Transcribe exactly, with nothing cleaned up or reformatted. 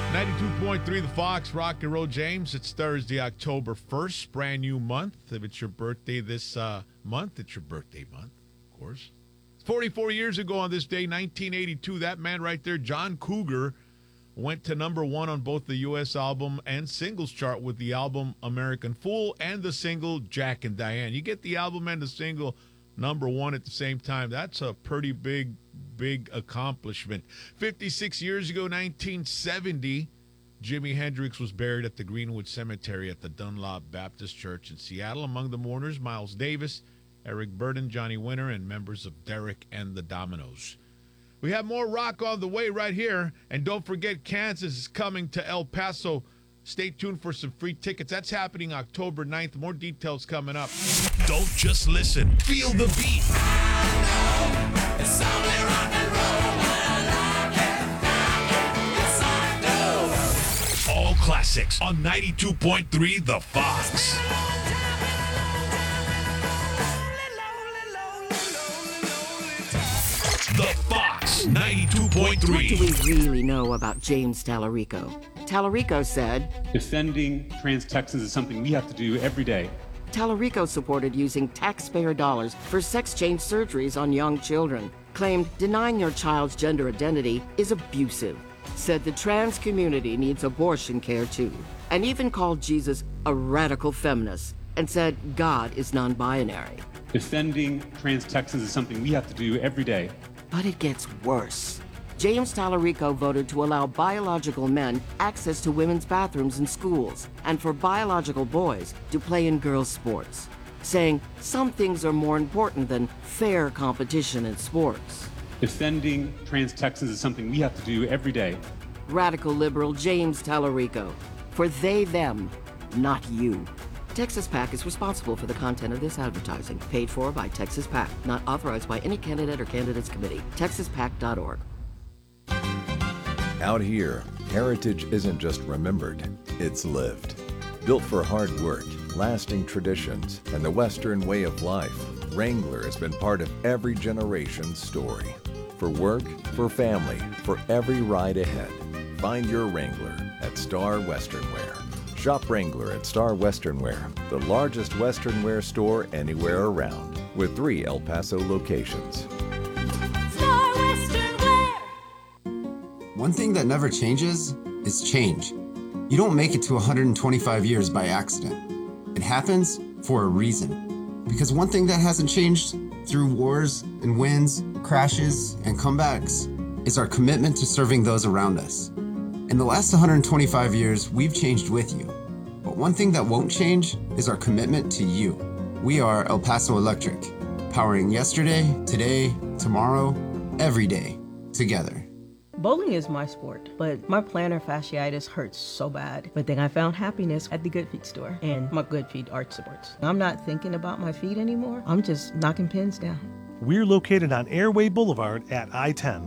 ninety-two point three The Fox, Rock and Roll James. It's Thursday, October first, brand new month. If it's your birthday this uh, month, it's your birthday month, of course. forty-four years ago on this day, nineteen eighty-two, that man right there, John Cougar, went to number one on both the U S album and singles chart with the album American Fool and the single Jack and Diane. You get the album and the single number one at the same time. That's a pretty big, big accomplishment. fifty-six years ago, nineteen seventy, Jimi Hendrix was buried at the Greenwood Cemetery at the Dunlop Baptist Church in Seattle. Among the mourners, Miles Davis, Eric Burdon, Johnny Winter, and members of Derek and the Dominoes. We have more rock on the way right here. And don't forget, Kansas is coming to El Paso. Stay tuned for some free tickets. That's happening October ninth. More details coming up. Don't just listen. Feel the beat. It's only rock and roll. I like it. Yes, I do. All classics on ninety-two point three The Fox. The Fox, ninety-two point three. What do we really know about James Tallarico? Tallarico said, defending trans Texans is something we have to do every day. Tallarico supported using taxpayer dollars for sex change surgeries on young children, claimed denying your child's gender identity is abusive, said the trans community needs abortion care too, and even called Jesus a radical feminist and said God is non-binary. Defending trans Texans is something we have to do every day. But it gets worse. James Tallarico voted to allow biological men access to women's bathrooms in schools and for biological boys to play in girls' sports, saying some things are more important than fair competition in sports. Defending trans Texans is something we have to do every day. Radical liberal James Tallarico. For they, them, not you. Texas PAC is responsible for the content of this advertising, paid for by Texas PAC, not authorized by any candidate or candidates committee. texas pac dot org. Out here, heritage isn't just remembered, it's lived. Built for hard work, lasting traditions, and the Western way of life, Wrangler has been part of every generation's story. For work, for family, for every ride ahead, find your Wrangler at Star Western Wear. Shop Wrangler at Star Western Wear, the largest Western wear store anywhere around, with three El Paso locations. Star Western Wear. One thing that never changes is change. You don't make it to one hundred twenty-five years by accident. It happens for a reason. Because one thing that hasn't changed through wars and wins, crashes, and comebacks is our commitment to serving those around us. In the last one hundred twenty-five years, we've changed with you. But one thing that won't change is our commitment to you. We are El Paso Electric, powering yesterday, today, tomorrow, every day, together. Bowling is my sport, but my plantar fasciitis hurts so bad. But then I found happiness at the Good Feet store and my Good Feet arch supports. I'm not thinking about my feet anymore. I'm just knocking pins down. We're located on Airway Boulevard at I ten.